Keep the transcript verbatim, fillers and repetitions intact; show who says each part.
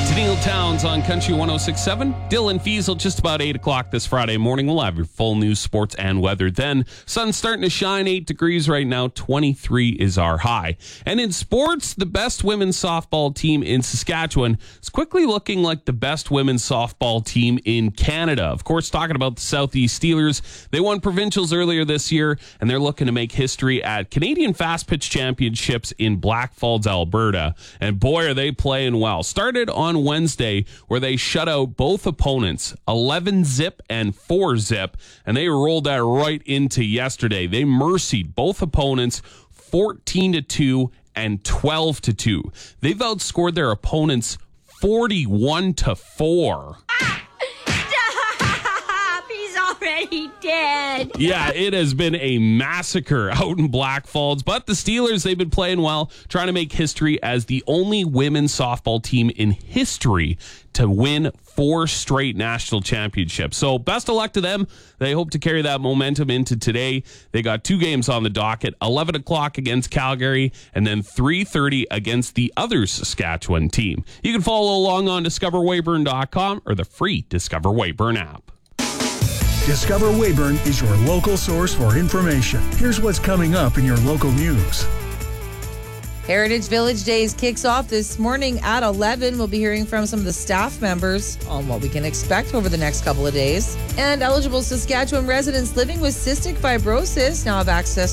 Speaker 1: It's Neil Towns on Country one oh six point seven. Dylan Fiesel, just about eight o'clock this Friday morning. We'll have your full news, sports, and weather then. Sun's starting to shine, eight degrees right now. twenty-three is our high. And in sports, the best women's softball team in Saskatchewan is quickly looking like the best women's softball team in Canada. Of course, talking about the Southeast Steelers. They won provincials earlier this year, and they're looking to make history at Canadian Fast Pitch Championships in Blackfalds, Alberta. And boy, are they playing well. Started on Wednesday where they shut out both opponents, eleven zip and four zip, and they rolled that right into yesterday. They mercied both opponents fourteen to two and twelve to two. They've outscored their opponents forty-one to four.
Speaker 2: Already dead.
Speaker 1: Yeah, it has been a massacre out in Blackfalds, but the Steelers, they've been playing well, trying to make history as the only women's softball team in history to win four straight national championships. So best of luck to them. They hope to carry that momentum into today. They got two games on the docket, eleven o'clock against Calgary and then three thirty against the other Saskatchewan team. You can follow along on discover weyburn dot com or the free Discover Weyburn app.
Speaker 3: Discover Weyburn is your local source for information. Here's what's coming up in your local news.
Speaker 4: Heritage Village Days kicks off this morning at eleven. We'll be hearing from some of the staff members on what we can expect over the next couple of days. And eligible Saskatchewan residents living with cystic fibrosis now have access